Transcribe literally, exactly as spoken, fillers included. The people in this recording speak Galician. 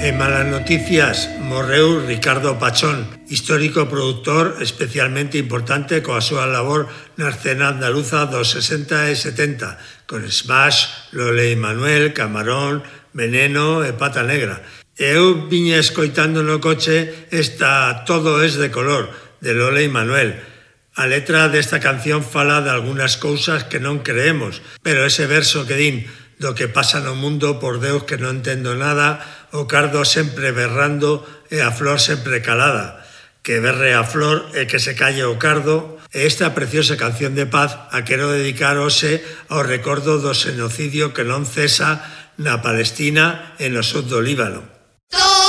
En malas noticias, morreu Ricardo Pachón, histórico produtor especialmente importante coa súa labor na escena andaluza dos sesenta e setenta, con Smash, Lole y Manuel, Camarón, Veneno e Pata Negra. Eu viña escoitando no coche esta Todo es de color, de Lole y Manuel. A letra desta canción fala de algunhas cousas que non creemos, pero ese verso que din do que pasa no mundo, por Deus que non entendo nada, o cardo sempre berrando e a flor sempre calada. Que berre a flor e que se calle o cardo. E esta preciosa canción de paz a quero dedicar hoxe ao recordo do xenocidio que non cesa na Palestina e no sur do Líbano.